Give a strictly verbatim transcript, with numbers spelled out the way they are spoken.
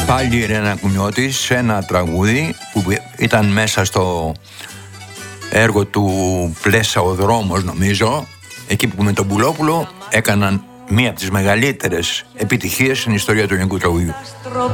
Πάλι η Ρένα Κουνιώτη σε ένα τραγούδι που ήταν μέσα στο έργο του Πλέσα ο Δρόμος, νομίζω, εκεί που με τον Πουλόπουλο έκαναν μία από τις μεγαλύτερες επιτυχίες στην ιστορία του ελληνικού τραγουδιού.